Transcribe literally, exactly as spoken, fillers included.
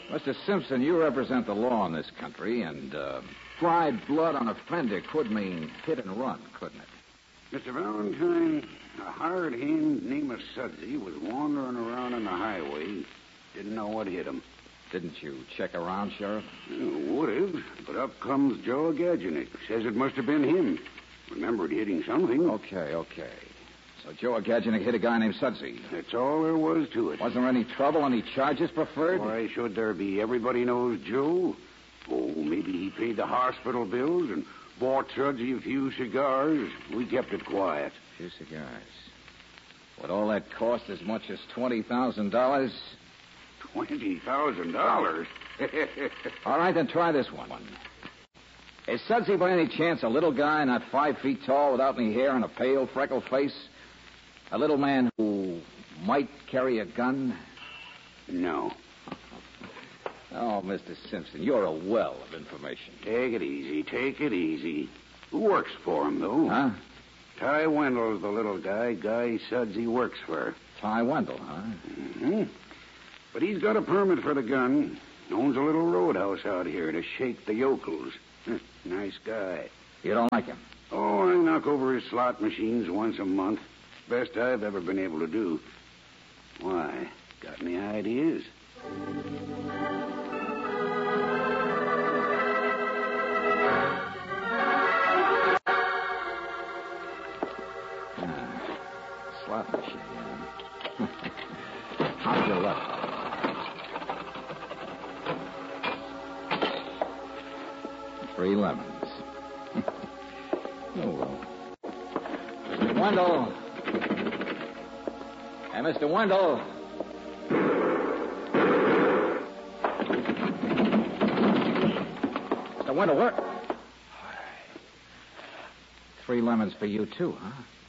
Mister Simpson, you represent the law in this country, and uh, dried blood on a fender could mean hit and run, couldn't it? Mister Valentine, a hired hand named Sudsy was wandering around on the highway. Didn't know what hit him. Didn't you check around, Sheriff? Would have, but up comes Joe Gadgenik. Says it must have been him. Remembered hitting something. Okay, okay. So Joe Gadgenik hit a guy named Sudsy. That's all there was to it. Wasn't there any trouble, any charges preferred? Why should there be? Everybody knows Joe. Oh, maybe he paid the hospital bills and bought Sudsy a few cigars. We kept it quiet. A few cigars. Would all that cost as much as twenty thousand dollars? Twenty thousand dollars? All right, then try this one. Is Sudsy by any chance a little guy, not five feet tall, without any hair and a pale, freckled face? A little man who might carry a gun? No. Oh, Mister Simpson, you're a well of information. Take it easy, take it easy. Who works for him, though? Huh? Ty Wendell's the little guy Guy Sudsy works for. Ty Wendell, huh? Mm-hmm. But he's got a permit for the gun. Owns a little roadhouse out here to shake the yokels. Nice guy. You don't like him? Oh, I knock over his slot machines once a month. Best I've ever been able to do. Why? Got any ideas? Ah, slot machine. How's your luck? Three lemons. Oh, well. Mister Wendell. Hey, Mister Wendell. Mister Wendell, where? Three lemons for you, too, huh?